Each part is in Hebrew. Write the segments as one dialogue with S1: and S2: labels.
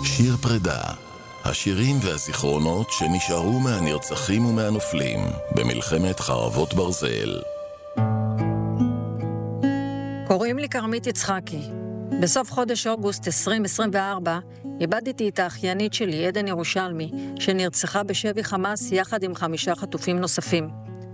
S1: שיר פרידה, השירים והזיכרונות שנשארו מהנרצחים ומהנופלים במלחמת חרבות ברזל.
S2: קוראים לי כרמית יצחקי. בסוף חודש אוגוסט 2024 איבדתי את האחיינית שלי, עדן ירושלמי, שנרצחה בשבי חמאס יחד עם 5 חטופים נוספים.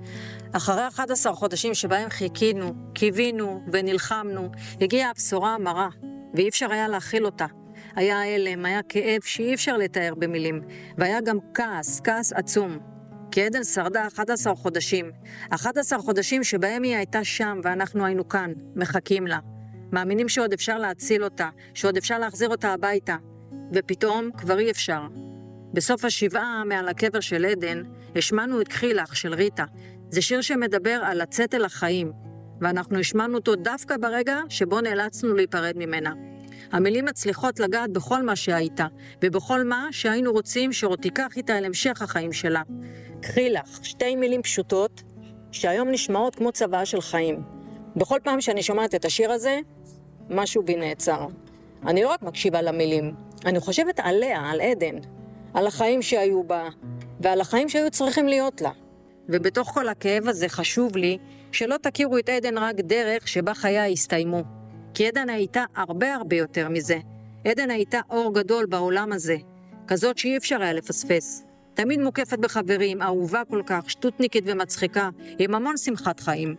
S2: אחרי 11 חודשים שבהם חיכינו, קיווינו ונלחמנו, הגיעה הבשורה המרה, ואי אפשר היה להכיל אותה. היה הלם, היה כאב שאי אפשר לתאר במילים, והיה גם כעס עצום. כי עדן שרדה 11 חודשים. 11 חודשים שבהם היא הייתה שם ואנחנו היינו כאן, מחכים לה. מאמינים שעוד אפשר להציל אותה, שעוד אפשר להחזיר אותה הביתה. ופתאום כבר אי אפשר. בסוף השבעה מעל הקבר של עדן, השמענו את קחילך של ריטה. זה שיר שמדבר על לצאת אל החיים, ואנחנו השמענו אותו דווקא ברגע שבו נאלצנו להיפרד ממנה. המילים מצליחות לגעת בכל מה שהייתה, ובכל מה שהיינו רוצים שעוד תיקח איתה אל המשך החיים שלה. קחילך, 2 מילים פשוטות, שהיום נשמעות כמו צבא של חיים. בכל פעם שאני שומעת את השיר הזה, משהו בי נעצר. אני לא רק מקשיבה למילים, אני חושבת עליה, על עדן, על החיים שהיו בה, ועל החיים שהיו צריכים להיות לה. ובתוך כל הכאב הזה חשוב לי שלא תכירו את עדן רק דרך שבה חייה הסתיימו. כי עדן הייתה הרבה יותר מזה. עדן הייתה אור גדול בעולם הזה, כזאת שאי אפשר היה לפספס. תמיד מוקפת בחברים, אהובה כל כך, שטותניקית ומצחיקה, עם המון שמחת חיים.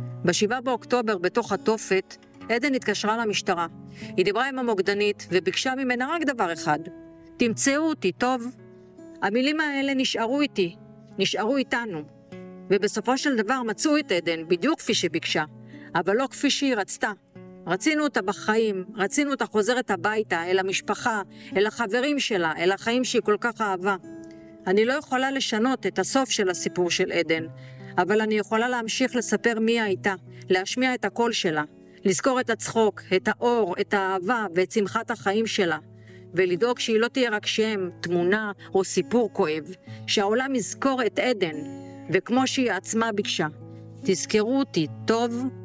S2: ב7 באוקטובר בתוך התופת, עדן התקשרה למשטרה. היא דיברה עם המוקדנית וביקשה ממנה רק דבר אחד: תמצאו אותי, טוב? המילים האלה נשארו איתי, נשארו איתנו. ובסופו של דבר מצאו את עדן בדיוק כפי שביקשה, אבל לא כפי שהיא רצתה. רצינו אותה בחיים, רצינו אותה חוזרת הביתה, אל המשפחה, אל החברים שלה, אל החיים שהיא כל כך אהבה. אני לא יכולה לשנות את הסוף של הסיפור של עדן, אבל אני יכולה להמשיך לספר מי הייתה, להשמיע את הקול שלה, לזכור את הצחוק, את האור, את האהבה ואת שמחת החיים שלה, ולדאוג שהיא לא תהיה רק שם, תמונה או סיפור כואב, שהעולם יזכור את עדן, וכמו שהיא עצמה ביקשה, תזכרו אותי, טוב?